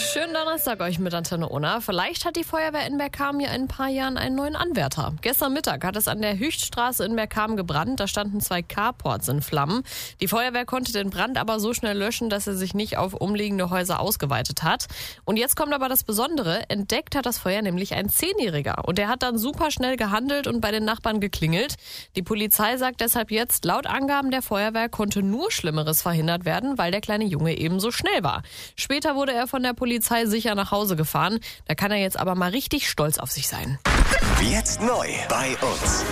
Schönen Donnerstag euch mit Antenne Unna. Vielleicht hat die Feuerwehr in Bergkamen ja in ein paar Jahren einen neuen Anwärter. Gestern Mittag hat es an der Hüchtstraße in Bergkamen gebrannt. Da standen 2 Carports in Flammen. Die Feuerwehr konnte den Brand aber so schnell löschen, dass er sich nicht auf umliegende Häuser ausgeweitet hat. Und jetzt kommt aber das Besondere. Entdeckt hat das Feuer nämlich ein 10-Jähriger. Und der hat dann super schnell gehandelt und bei den Nachbarn geklingelt. Die Polizei sagt deshalb jetzt, laut Angaben der Feuerwehr konnte nur Schlimmeres verhindert werden, weil der kleine Junge eben so schnell war. Später wurde er von der Polizei sicher nach Hause gefahren. Da kann er jetzt aber mal richtig stolz auf sich sein. Jetzt neu bei uns.